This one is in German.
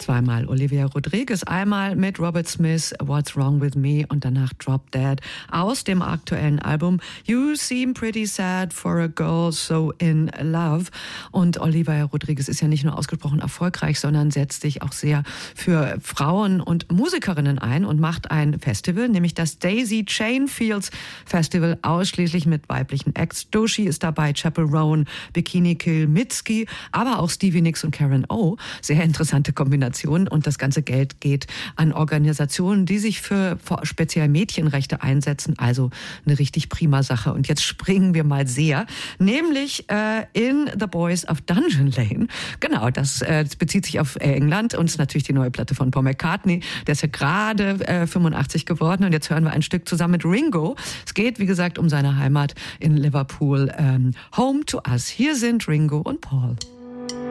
Zweimal Olivia Rodrigo, einmal mit Robert Smith, What's Wrong With Me und danach Drop Dead aus dem aktuellen Album You Seem Pretty Sad for a Girl So In Love. Und Olivia Rodrigo ist ja nicht nur ausgesprochen erfolgreich, sondern setzt sich auch sehr für Frauen und Musikerinnen ein und macht ein Festival, nämlich das Daisy Chain Fields Festival, ausschließlich mit weiblichen Acts. Doechii ist dabei, Chappell Roan, Bikini Kill, Mitski, aber auch Stevie Nicks und Karen O. Sehr interessante Kombination. Und das ganze Geld geht an Organisationen, die sich für speziell Mädchenrechte einsetzen. Also eine richtig prima Sache. Und jetzt springen wir mal sehr, nämlich in The Boys of Dungeon Lane. Genau, das bezieht sich auf England und ist natürlich die neue Platte von Paul McCartney. Der ist ja gerade 85 geworden und jetzt hören wir ein Stück zusammen mit Ringo. Es geht, wie gesagt, um seine Heimat in Liverpool. Home to Us. Hier sind Ringo und Paul.